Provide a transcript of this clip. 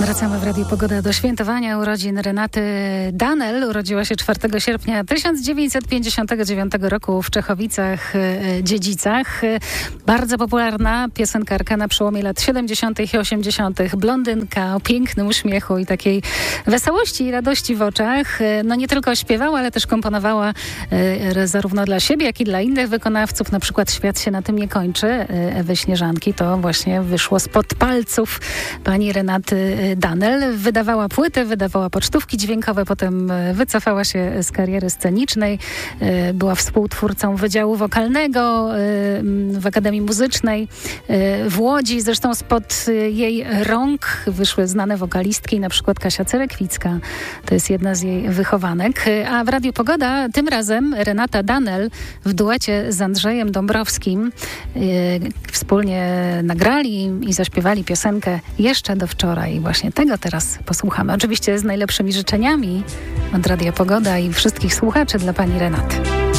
Wracamy w Radiu Pogoda do świętowania urodzin Renaty Danel. Urodziła się 4 sierpnia 1959 roku w Czechowicach-Dziedzicach. Bardzo popularna piosenkarka na przełomie lat 70. i 80. Blondynka o pięknym uśmiechu i takiej wesołości i radości w oczach. No nie tylko śpiewała, ale też komponowała zarówno dla siebie, jak i dla innych wykonawców. Na przykład Świat się na tym nie kończy Ewy Śnieżanki. To właśnie wyszło spod palców pani Renaty Danel. Wydawała płyty, wydawała pocztówki dźwiękowe, potem wycofała się z kariery scenicznej. Była współtwórcą Wydziału Wokalnego w Akademii Muzycznej w Łodzi. Zresztą spod jej rąk wyszły znane wokalistki, na przykład Kasia Cerekwicka. To jest jedna z jej wychowanek. A w Radiu Pogoda tym razem Renata Danel w duecie z Andrzejem Dąbrowskim wspólnie nagrali i zaśpiewali piosenkę Jeszcze do wczoraj. Właśnie tego teraz posłuchamy. Oczywiście z najlepszymi życzeniami od Radia Pogoda i wszystkich słuchaczy dla pani Renaty.